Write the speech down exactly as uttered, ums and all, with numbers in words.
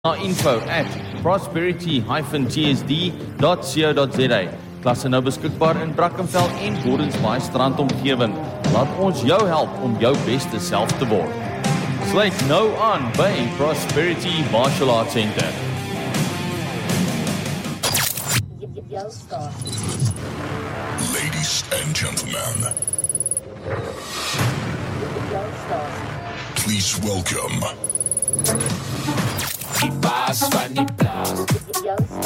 na info at prosperity dash t s d dot co dot z a. Klasse nou beskikbaar in Brackenfell en Gordons Bay strandomgewing. Laat ons jou help om jou beste self te word. Sluit nou aan by Prosperity Martial Arts Center. Ladies and gentlemen, please welcome Die baas van die plaas.